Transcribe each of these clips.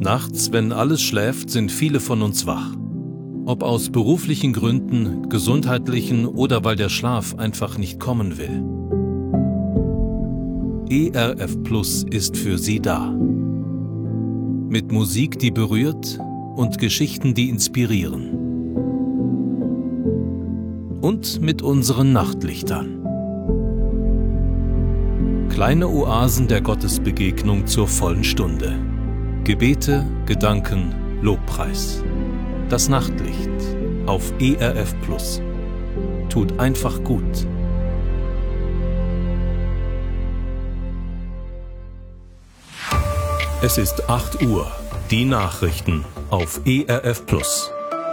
Nachts, wenn alles schläft, sind viele von uns wach. Ob aus beruflichen Gründen, gesundheitlichen oder weil der Schlaf einfach nicht kommen will. ERF Plus ist für Sie da. Mit Musik, die berührt und Geschichten, die inspirieren. Und mit unseren Nachtlichtern. Kleine Oasen der Gottesbegegnung zur vollen Stunde. Gebete, Gedanken, Lobpreis. Das Nachtlicht auf ERF Plus. Tut einfach gut. Es ist 8 Uhr. Die Nachrichten auf ERF Plus.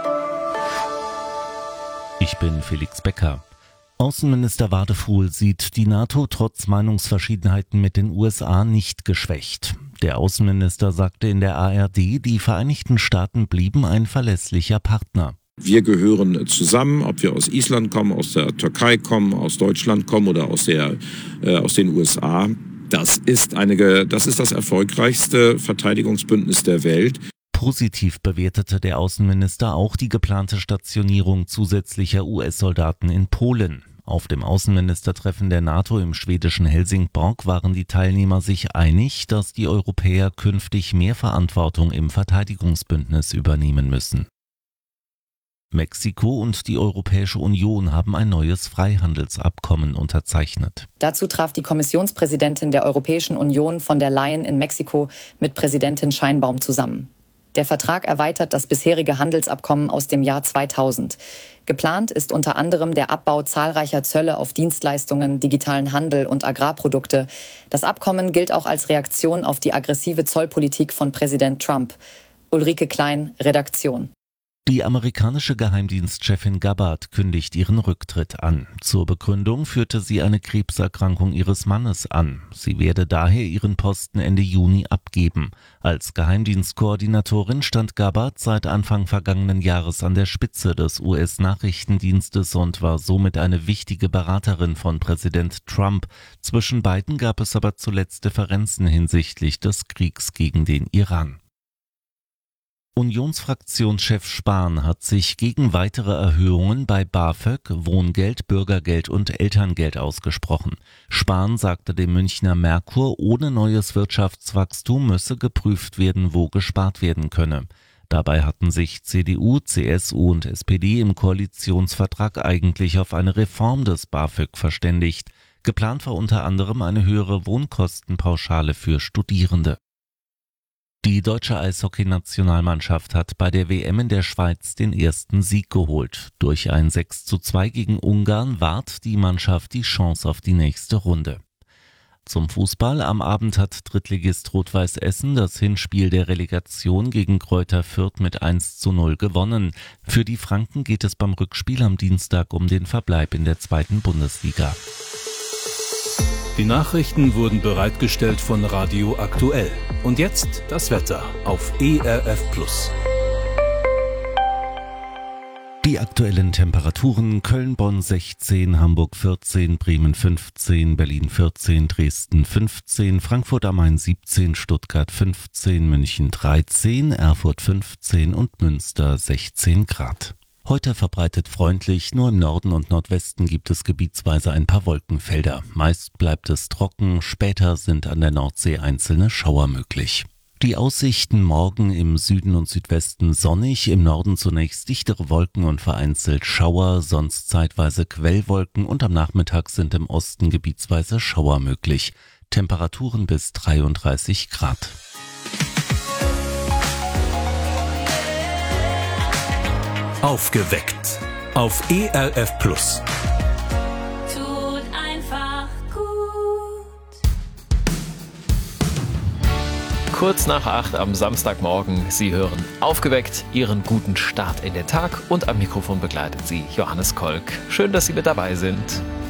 Ich bin Felix Becker. Außenminister Wadefuhl sieht die NATO trotz Meinungsverschiedenheiten mit den USA nicht geschwächt. Der Außenminister sagte in der ARD, die Vereinigten Staaten blieben ein verlässlicher Partner. Wir gehören zusammen, ob wir aus Island kommen, aus der Türkei kommen, aus Deutschland kommen oder aus den USA. Das ist das erfolgreichste Verteidigungsbündnis der Welt. Positiv bewertete der Außenminister auch die geplante Stationierung zusätzlicher US-Soldaten in Polen. Auf dem Außenministertreffen der NATO im schwedischen Helsingborg waren die Teilnehmer sich einig, dass die Europäer künftig mehr Verantwortung im Verteidigungsbündnis übernehmen müssen. Mexiko und die Europäische Union haben ein neues Freihandelsabkommen unterzeichnet. Dazu traf die Kommissionspräsidentin der Europäischen Union von der Leyen in Mexiko mit Präsidentin Sheinbaum zusammen. Der Vertrag erweitert das bisherige Handelsabkommen aus dem Jahr 2000. Geplant ist unter anderem der Abbau zahlreicher Zölle auf Dienstleistungen, digitalen Handel und Agrarprodukte. Das Abkommen gilt auch als Reaktion auf die aggressive Zollpolitik von Präsident Trump. Ulrike Klein, Redaktion. Die amerikanische Geheimdienstchefin Gabbard kündigt ihren Rücktritt an. Zur Begründung führte sie eine Krebserkrankung ihres Mannes an. Sie werde daher ihren Posten Ende Juni abgeben. Als Geheimdienstkoordinatorin stand Gabbard seit Anfang vergangenen Jahres an der Spitze des US-Nachrichtendienstes und war somit eine wichtige Beraterin von Präsident Trump. Zwischen beiden gab es aber zuletzt Differenzen hinsichtlich des Kriegs gegen den Iran. Unionsfraktionschef Spahn hat sich gegen weitere Erhöhungen bei BAföG, Wohngeld, Bürgergeld und Elterngeld ausgesprochen. Spahn sagte dem Münchner Merkur, ohne neues Wirtschaftswachstum müsse geprüft werden, wo gespart werden könne. Dabei hatten sich CDU, CSU und SPD im Koalitionsvertrag eigentlich auf eine Reform des BAföG verständigt. Geplant war unter anderem eine höhere Wohnkostenpauschale für Studierende. Die deutsche Eishockey-Nationalmannschaft hat bei der WM in der Schweiz den ersten Sieg geholt. Durch ein 6:2 gegen Ungarn wahrt die Mannschaft die Chance auf die nächste Runde. Zum Fußball: Am Abend hat Drittligist Rot-Weiß Essen das Hinspiel der Relegation gegen Greuther Fürth mit 1:0 gewonnen. Für die Franken geht es beim Rückspiel am Dienstag um den Verbleib in der 2. Bundesliga. Die Nachrichten wurden bereitgestellt von Radio Aktuell. Und jetzt das Wetter auf ERF Plus. Die aktuellen Temperaturen: Köln, Bonn 16, Hamburg 14, Bremen 15, Berlin 14, Dresden 15, Frankfurt am Main 17, Stuttgart 15, München 13, Erfurt 15 und Münster 16 Grad. Heute verbreitet freundlich, nur im Norden und Nordwesten gibt es gebietsweise ein paar Wolkenfelder. Meist bleibt es trocken, später sind an der Nordsee einzelne Schauer möglich. Die Aussichten: morgen im Süden und Südwesten sonnig, im Norden zunächst dichtere Wolken und vereinzelt Schauer, sonst zeitweise Quellwolken und am Nachmittag sind im Osten gebietsweise Schauer möglich. Temperaturen bis 33 Grad. Aufgeweckt auf ERF Plus. Tut einfach gut. Kurz nach 8 am Samstagmorgen. Sie hören Aufgeweckt, Ihren guten Start in den Tag, und am Mikrofon begleitet Sie Johannes Kolk. Schön, dass Sie mit dabei sind.